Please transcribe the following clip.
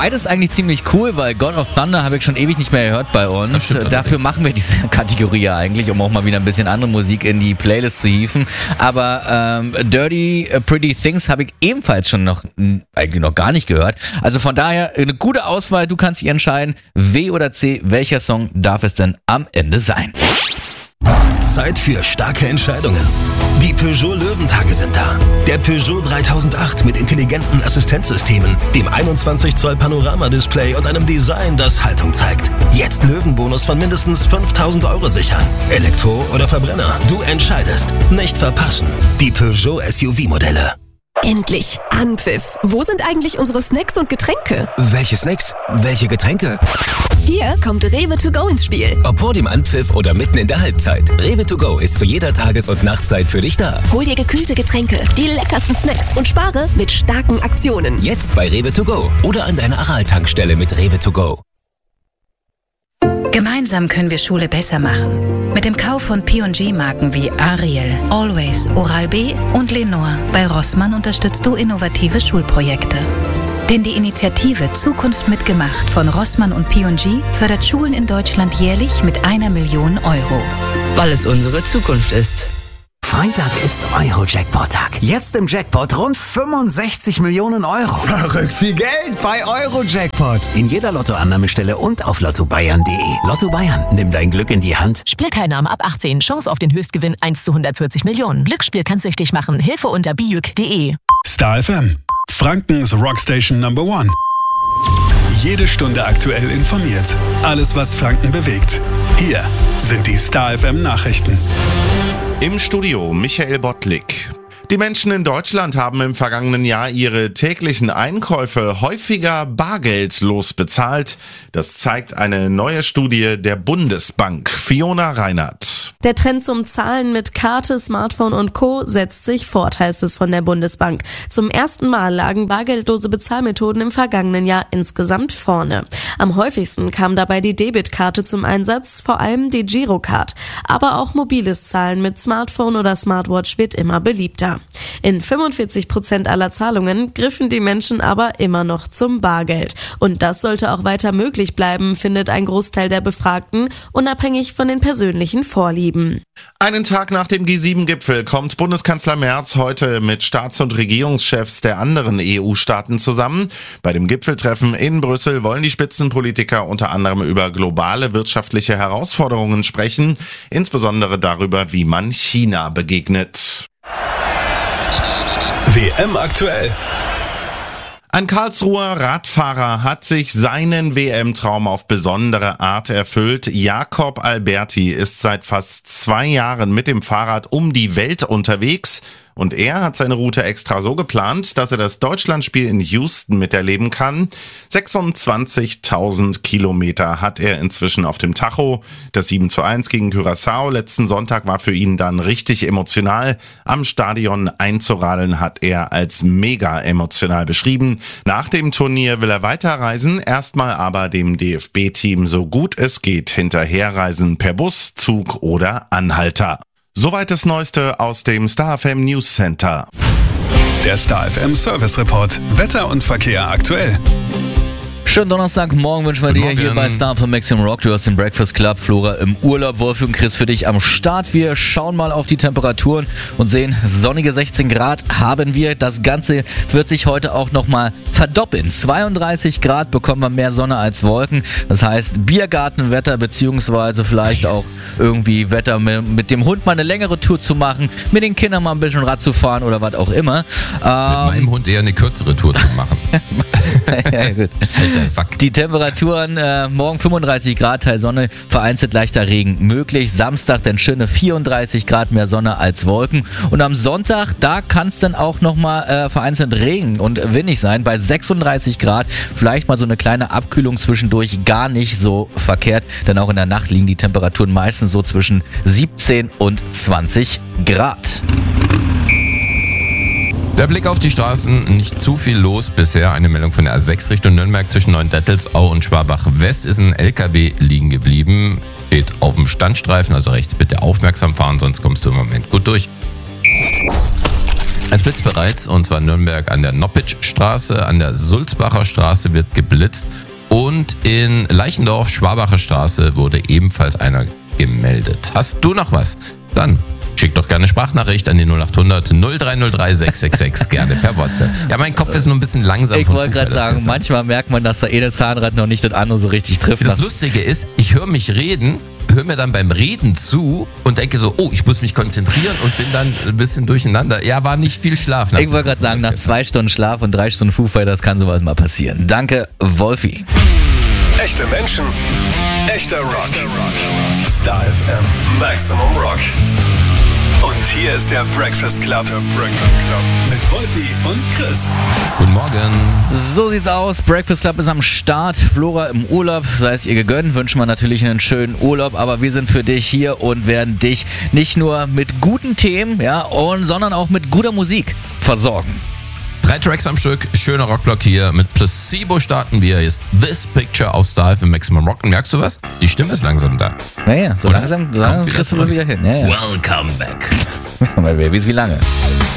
Beides eigentlich ziemlich cool, weil God of Thunder habe ich schon ewig nicht mehr gehört bei uns. Dafür machen wir diese Kategorie ja eigentlich, um auch mal wieder ein bisschen andere Musik in die Playlist zu hieven. Aber Dirty Pretty Things habe ich ebenfalls schon eigentlich noch gar nicht gehört. Also von daher eine gute Auswahl. Du kannst dich entscheiden, W oder C, welcher Song darf es denn am Ende sein? Zeit für starke Entscheidungen. Die Peugeot Löwentage sind da. Der Peugeot 3008 mit intelligenten Assistenzsystemen, dem 21 Zoll Panoramadisplay und einem Design, das Haltung zeigt. Jetzt Löwenbonus von mindestens 5.000 € sichern. Elektro oder Verbrenner, du entscheidest. Nicht verpassen. Die Peugeot SUV-Modelle. Endlich! Anpfiff! Wo sind eigentlich unsere Snacks und Getränke? Welche Snacks? Welche Getränke? Hier kommt Rewe to go ins Spiel. Ob vor dem Anpfiff oder mitten in der Halbzeit. Rewe to go ist zu jeder Tages- und Nachtzeit für dich da. Hol dir gekühlte Getränke, die leckersten Snacks und spare mit starken Aktionen. Jetzt bei Rewe to go oder an deiner Aral-Tankstelle mit Rewe to go. Gemeinsam können wir Schule besser machen. Mit dem Kauf von P&G-Marken wie Ariel, Always, Oral-B und Lenore bei Rossmann unterstützt du innovative Schulprojekte. Denn die Initiative Zukunft mitgemacht von Rossmann und P&G fördert Schulen in Deutschland jährlich mit 1 Million €. Weil es unsere Zukunft ist. Freitag ist Euro-Jackpot-Tag. Jetzt im Jackpot rund 65 Millionen €. Verrückt viel Geld bei Euro-Jackpot. In jeder Lottoannahmestelle und auf lottobayern.de. Lotto Bayern, nimm dein Glück in die Hand. Spielteilnahme ab 18. Chance auf den Höchstgewinn 1 zu 140 Millionen. Glücksspiel kann süchtig machen. Hilfe unter bijuk.de. Star FM, Frankens Rockstation Number 1. Jede Stunde aktuell informiert. Alles, was Franken bewegt. Hier sind die Star FM Nachrichten. Im Studio Michael Bottlik. Die Menschen in Deutschland haben im vergangenen Jahr ihre täglichen Einkäufe häufiger bargeldlos bezahlt. Das zeigt eine neue Studie der Bundesbank. Fiona Reinhardt. Der Trend zum Zahlen mit Karte, Smartphone und Co. setzt sich fort, heißt es von der Bundesbank. Zum ersten Mal lagen bargeldlose Bezahlmethoden im vergangenen Jahr insgesamt vorne. Am häufigsten kam dabei die Debitkarte zum Einsatz, vor allem die Girocard. Aber auch mobiles Zahlen mit Smartphone oder Smartwatch wird immer beliebter. In 45% aller Zahlungen griffen die Menschen aber immer noch zum Bargeld. Und das sollte auch weiter möglich bleiben, findet ein Großteil der Befragten, unabhängig von den persönlichen Vorlieben. Einen Tag nach dem G7-Gipfel kommt Bundeskanzler Merz heute mit Staats- und Regierungschefs der anderen EU-Staaten zusammen. Bei dem Gipfeltreffen in Brüssel wollen die Spitzenpolitiker unter anderem über globale wirtschaftliche Herausforderungen sprechen, insbesondere darüber, wie man China begegnet. WM aktuell. Ein Karlsruher Radfahrer hat sich seinen WM-Traum auf besondere Art erfüllt. Jakob Alberti ist seit fast 2 Jahren mit dem Fahrrad um die Welt unterwegs. Und er hat seine Route extra so geplant, dass er das Deutschlandspiel in Houston miterleben kann. 26.000 Kilometer hat er inzwischen auf dem Tacho. Das 7:1 gegen Curaçao letzten Sonntag war für ihn dann richtig emotional. Am Stadion einzuradeln hat er als mega emotional beschrieben. Nach dem Turnier will er weiterreisen, erstmal aber dem DFB-Team so gut es geht hinterherreisen per Bus, Zug oder Anhalter. Soweit das Neueste aus dem Star FM News Center. Der Star FM Service Report. Wetter und Verkehr aktuell. Schönen Donnerstagmorgen wünschen wir dir hier bei Star von Maximum Rock. Du hast den Breakfast Club, Flora im Urlaub, Wolfi und Chris für dich am Start. Wir schauen mal auf die Temperaturen und sehen, sonnige 16 Grad haben wir. Das Ganze wird sich heute auch nochmal verdoppeln. 32 Grad bekommen wir mehr Sonne als Wolken. Das heißt Biergartenwetter beziehungsweise vielleicht auch irgendwie Wetter mit dem Hund mal eine längere Tour zu machen, mit den Kindern mal ein bisschen Rad zu fahren oder was auch immer. Mit meinem Hund eher eine kürzere Tour zu machen. Ja, gut. Sack. Die Temperaturen morgen 35 Grad, Teil Sonne, vereinzelt leichter Regen möglich. Samstag dann schöne 34 Grad, mehr Sonne als Wolken. Und am Sonntag, da kann es dann auch nochmal vereinzelt Regen und windig sein. Bei 36 Grad vielleicht mal so eine kleine Abkühlung zwischendurch, gar nicht so verkehrt. Denn auch in der Nacht liegen die Temperaturen meistens so zwischen 17 und 20 Grad. Der Blick auf die Straßen, nicht zu viel los bisher. Eine Meldung von der A6 Richtung Nürnberg zwischen Neuendettelsau und Schwabach West ist ein LKW liegen geblieben. Steht auf dem Standstreifen, also rechts bitte aufmerksam fahren, sonst kommst du im Moment gut durch. Es blitzt bereits, und zwar in Nürnberg an der Noppitschstraße, an der Sulzbacher Straße wird geblitzt und in Leichendorf, Schwabacher Straße wurde ebenfalls einer gemeldet. Hast du noch was? Dann schick doch gerne Sprachnachricht an die 0800 0303 666, gerne per WhatsApp. Ja, mein Kopf ist nur ein bisschen langsam. Ich wollte gerade sagen, manchmal merkt man, dass der eine Zahnrad noch nicht das andere so richtig trifft. Das Lustige ist, ich höre mich reden, höre mir dann beim Reden zu und denke so, oh, ich muss mich konzentrieren und bin dann ein bisschen durcheinander. Ja, war nicht viel Schlaf. Ich wollte gerade sagen, nach 2 Stunden Schlaf und 3 Stunden Foo Fighters kann sowas mal passieren. Danke, Wolfi. Echte Menschen, echter Rock. Star FM, Maximum Rock. Und hier ist der Breakfast Club. Mit Wolfi und Chris. Guten Morgen. So sieht's aus. Breakfast Club ist am Start. Flora im Urlaub. Sei es ihr gegönnt. Wünschen wir natürlich einen schönen Urlaub. Aber wir sind für dich hier und werden dich nicht nur mit guten Themen, sondern auch mit guter Musik versorgen. 3 Tracks am Stück, schöner Rockblock hier. Mit Placebo starten wir. Hier ist This Picture auf Star FM Maximum Rock. Und merkst du was? Die Stimme ist langsam da. Naja, so langsam kriegst du mal wieder hin. Ja. Welcome back. Mal, wie lange?